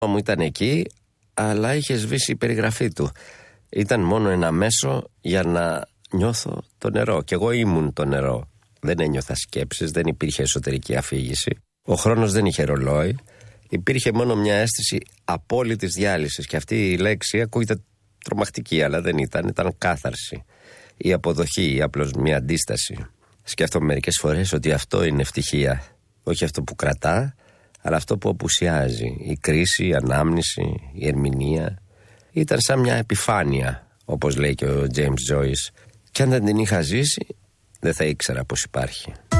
μου ήταν εκεί, αλλά είχε σβήσει η περιγραφή του. Ήταν μόνο ένα μέσο για να νιώθω το νερό. Και εγώ ήμουν το νερό. Δεν ένιωθα σκέψεις, δεν υπήρχε εσωτερική αφήγηση. Ο χρόνος δεν είχε ρολόι. Υπήρχε μόνο μια αίσθηση απόλυτης διάλυσης. Και αυτή η λέξη ακούγεται τρομακτική, αλλά δεν ήταν. Ήταν κάθαρση. Η αποδοχή, ή απλώς μια αντίσταση. Σκέφτομαι μερικές φορές ότι αυτό είναι ευτυχία. Όχι αυτό που κρατά, αλλά αυτό που απουσιάζει. Η κρίση, η ανάμνηση, η ερμηνεία. Ήταν σαν μια επιφάνεια, όπως λέει και ο James Joyce. Και αν δεν την είχα ζήσει, δεν θα ήξερα πως υπάρχει.